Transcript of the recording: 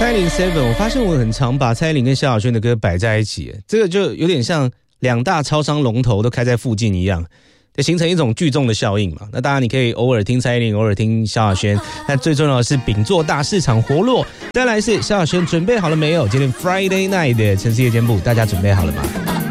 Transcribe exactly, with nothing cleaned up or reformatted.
蔡依林 Seven， 我发现我很常把蔡依林跟萧亚轩的歌摆在一起，这个就有点像两大超商龙头都开在附近一样，就形成一种聚众的效应嘛。那当然你可以偶尔听蔡依林，偶尔听萧亚轩，但最重要的是饼做大，市场活络。再来是萧亚轩准备好了没有？今天 Friday Night 的城市夜间部，大家准备好了吗？